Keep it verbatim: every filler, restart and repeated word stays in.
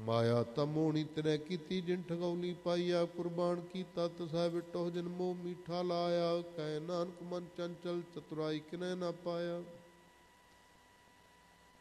ਮਾਇਆ ਤਮੋਣੀ ਤਿਨੈ ਕੀਤੀ ਜਿਨ ਠਗੌਲੀ ਪਾਈਆ। ਕੁਰਬਾਨ ਕੀਤਾ ਤਸੈ ਵਿਟੋ ਜਿਨ ਮੋਹ ਮੀਠਾ ਲਾਇਆ। ਕਹਿ ਨਾਨਕ ਮਨ ਚੰਚਲ ਚਤੁਰਾਈ ਕਿਨੈ ਨਾ ਪਾਇਆ।